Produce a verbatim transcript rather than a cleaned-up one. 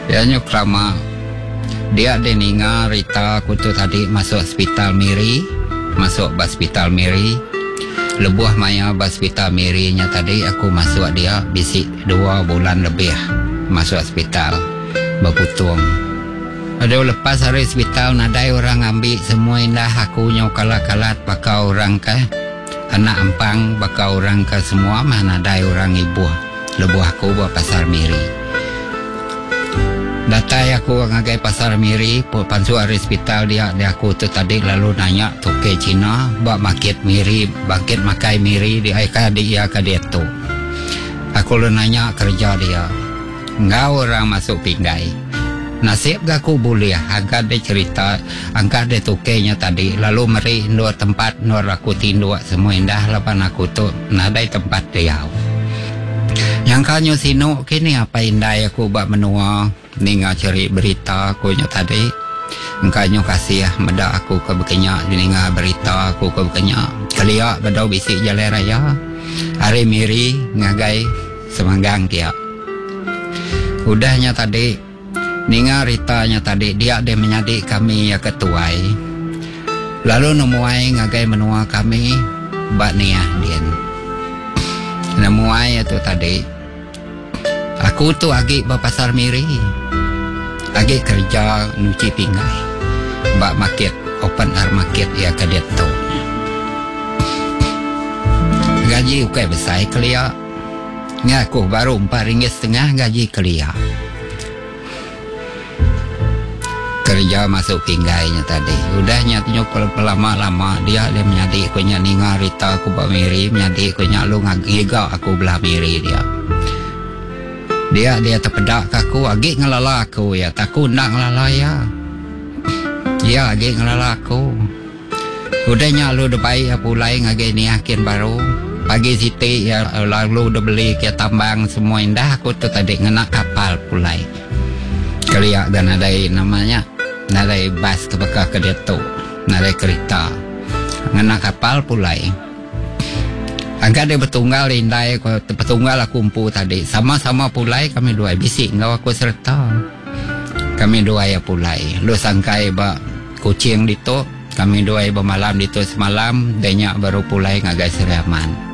Dianya krama dia deninga Rita kutu tadi masuk hospital Miri, masuk hospital Miri. Lebuah maya hospital Miri-nya tadi aku masuk dia bisik dua bulan lebih masuk hospital berputung. Ada lepas hari hospital nadai orang ambil semua indah aku nyau kalat-kalat bakal orang ke anak empang bakal orang ke semua mana nadai orang ibu lebuah aku buat pasar Miri. Datai aku ngagai pasar Miri, pansu hari hospital dia dia aku tu tadi lalu nanya toke Cina, buat market Miri, market makai Miri dia ka dia ka dia tu. Aku lu nanya kerja dia. Engkau orang masuk pinggai. Nasib gak aku boleh agak dia cerita, angkat dia tokenya tadi, lalu meri dua tempat nur aku tindu semua indah lapan aku tu nadai tempat dia. Yang kanyo sino kini apa indah aku buat menua ninga cari berita aku nyo tadi engkanyo kasih ya meda aku ke bekenya ninga berita aku ke bekenya kelia bedau bisik jalan raya hari Miri ngagai semanggang dia udahnya tadi ninga ritanya tadi dia dia menyadi kami ya ketuai lalu nemuai ngagai menua kami bak niah dian nemuai itu tadi aku tu agi ba pasar Miri. Agi kerja nuci pinggai. Bak market, open air market ya ke dia tu. Gaji ukai besar kelia. Ngaku baru empat ringgit setengah gaji kelia. Kerja masuk pinggainya tadi. Udahnya nyok lama-lama dia dia menyadi aku nya ninga Rita aku ba Miri, menyadi aku nya lu ngagiga aku belah Miri dia. Dia dia terpedak aku agi ngelala aku ya takut nak ngelala ya ya agi ngelala aku udahnya lu depai pulai ngagi ni akin baru pagi siti ya lalu udah beli ke tambang semua indah aku tu tadi ngena kapal pulai kelia dan ada namanya nadai bas ke bekah ke dia tu nadai kereta ngena kapal pulai. Angkat dia bertunggal indai bertunggal aku umpu tadi sama-sama pulai kami dua bisik ngau aku serta kami dua ya pulai lu sangkai ba kucing dito kami dua ya bermalam dito semalam denyak baru pulai ngagai Seriaman